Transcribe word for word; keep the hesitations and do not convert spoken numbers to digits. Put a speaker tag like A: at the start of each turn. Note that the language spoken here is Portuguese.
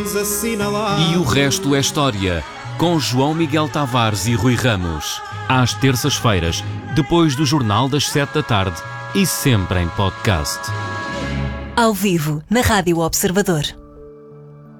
A: vamos assinalar.
B: E o resto é história, com João Miguel Tavares e Rui Ramos. Às terças-feiras, depois do Jornal das Sete da Tarde e sempre em podcast.
C: Ao vivo, na Rádio Observador.